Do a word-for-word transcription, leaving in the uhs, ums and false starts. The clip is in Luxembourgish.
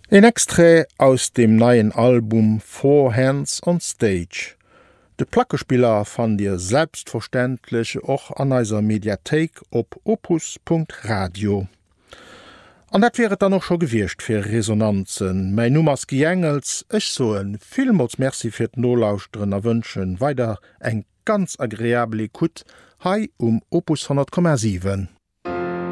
Ein Extré aus dem neien Album Four Hands on Stage. De Plackespieler fan Dir selbstverständlich och an eiser Mediathek op opus Punkt radio. An dat wäret dann noch schon gewircht fir Resonanzen. Mei Nummers Giengels, ech so en Filmmods Merci fir d' Nolauusren erwënschen, weider eng ganz agréable Kut, hai um Opus hundert Komma sieben.